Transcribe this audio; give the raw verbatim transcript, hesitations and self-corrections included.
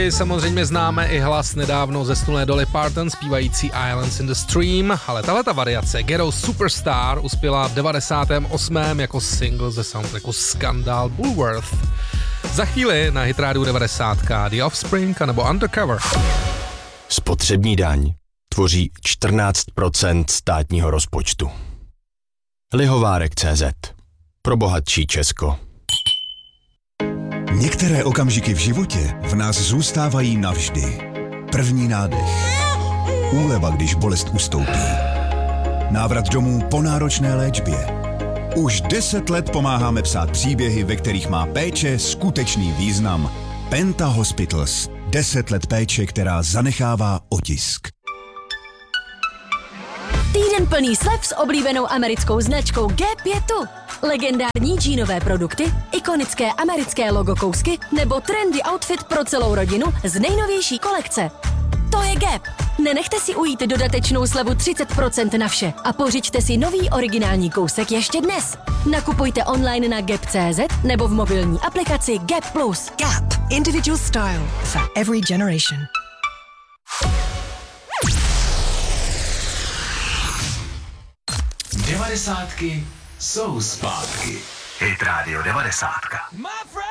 Samozřejmě známe i hlas nedávno zesnulé Dolly Parton zpívající Islands in the Stream, ale tahleta variace Ghetto Superstar uspěla v devadesátém osmém jako single ze soundtracku Skandál Bulworth. Za chvíli na Hitrádiu devadesát The Offspring anebo Undercover. Spotřební daň tvoří čtrnáct procent státního rozpočtu. Lihovárek tečka cé zet. Pro bohatší Česko. Některé okamžiky v životě v nás zůstávají navždy. První nádech. Úleva, když bolest ustoupí. Návrat domů po náročné léčbě. Už deset let pomáháme psát příběhy, ve kterých má péče skutečný význam. Penta Hospitals. Deset let péče, která zanechává otisk. Týden plný slev s oblíbenou americkou značkou Gap je tu. Legendární džínové produkty, ikonické americké logo kousky nebo trendy outfit pro celou rodinu z nejnovější kolekce. To je Gap. Nenechte si ujít dodatečnou slevu třicet procent na vše a pořiďte si nový originální kousek ještě dnes. Nakupujte online na gap tečka cé zet nebo v mobilní aplikaci Gap Plus. Gap. Individual style for every generation. Devadesátky jsou zpátky. Hit Radio devadesát. My friend.